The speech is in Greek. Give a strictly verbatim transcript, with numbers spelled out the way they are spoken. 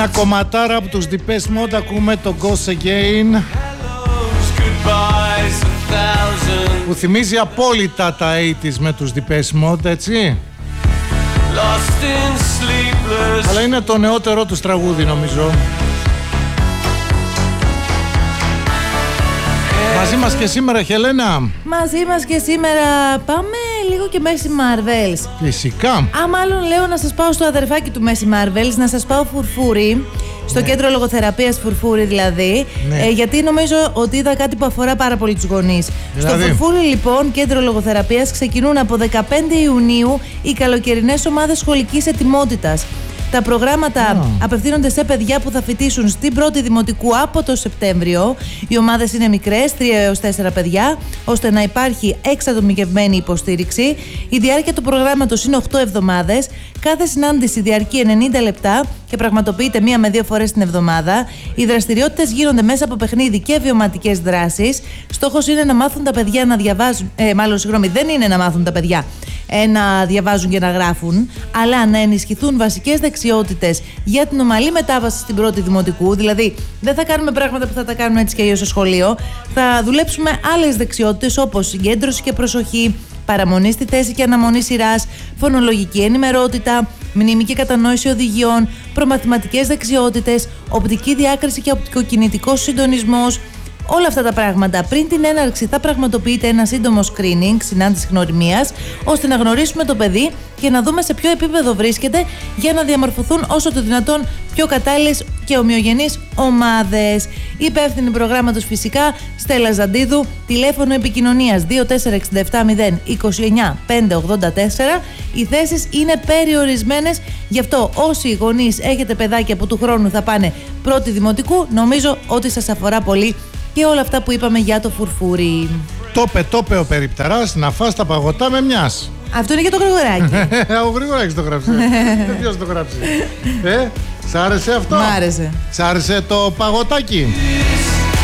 Μια κομματάρα από τους Depeche Mode, ακούμε το Ghost Again, που θυμίζει απόλυτα τα ογδόντα με τους Depeche Mode, έτσι. Αλλά είναι το νεότερο τους τραγούδι, νομίζω. Μαζί μας και σήμερα, Χελένα. Μαζί μας και σήμερα πάμε λίγο και Μέση Marvels. Φυσικά. Α, μάλλον λέω να σας πάω στο αδερφάκι του Μέση Marvels, να σας πάω Φουρφούρι. Στο ναι. κέντρο λογοθεραπείας Φουρφούρι δηλαδή, ναι. ε, γιατί νομίζω ότι είδα κάτι που αφορά πάρα πολύ τους γονείς. Δηλαδή. Στο Φουρφούρι λοιπόν, κέντρο λογοθεραπείας, ξεκινούν από δεκαπέντε Ιουνίου οι καλοκαιρινές ομάδες σχολικής ετοιμότητας. Τα προγράμματα oh. απευθύνονται σε παιδιά που θα φοιτήσουν στην πρώτη δημοτικού από το Σεπτέμβριο. Οι ομάδες είναι μικρές, τρία έως τέσσερα παιδιά, ώστε να υπάρχει εξατομικευμένη υποστήριξη. Η διάρκεια του προγράμματος είναι οκτώ εβδομάδες. Κάθε συνάντηση διαρκεί ενενήντα λεπτά και πραγματοποιείται μία με δύο φορές την εβδομάδα. Οι δραστηριότητες γίνονται μέσα από παιχνίδι και βιωματικές δράσεις. Στόχος είναι να μάθουν τα παιδιά να διαβάζουν. Ε, μάλλον, συγγνώμη, δεν είναι να μάθουν τα παιδιά ε, να διαβάζουν και να γράφουν, αλλά να ενισχυθούν βασικές δεξιότητες για την ομαλή μετάβαση στην πρώτη δημοτικού. Δηλαδή, δεν θα κάνουμε πράγματα που θα τα κάνουμε έτσι και αλλιώς στο σχολείο. Θα δουλέψουμε άλλες δεξιότητες όπως συγκέντρωση και προσοχή, παραμονή στη θέση και αναμονή σειράς, φωνολογική ενημερότητα, μνήμη και κατανόηση οδηγιών, προμαθηματικές δεξιότητες, οπτική διάκριση και οπτικοκινητικός συντονισμός. Όλα αυτά τα πράγματα. Πριν την έναρξη θα πραγματοποιείται ένα σύντομο screening, συνάντηση γνωριμίας, ώστε να γνωρίσουμε το παιδί και να δούμε σε ποιο επίπεδο βρίσκεται για να διαμορφωθούν όσο το δυνατόν πιο κατάλληλες και ομοιογενείς ομάδες. Υπεύθυνη προγράμματος φυσικά Στέλλα Ζαντίδου, τηλέφωνο επικοινωνίας δύο τέσσερα έξι επτά μηδέν είκοσι εννιά πεντακόσια ογδόντα τέσσερα. Οι θέσεις είναι περιορισμένες, γι' αυτό όσοι γονείς έχετε παιδάκια που του χρόνου θα πάνε πρώτη δημοτικού, νομίζω ότι σας αφορά πολύ και όλα αυτά που είπαμε για το Φουρφούρι. Τόπε, τόπε ο περιπτεράς να φας τα παγωτά με μιας. Αυτό είναι και το Γρηγοράκι. Ο Γρηγοράκης το γράψε. Ποιος το γράψε. Ε, σ' άρεσε αυτό? Μ' άρεσε. Σ' άρεσε το παγωτάκι?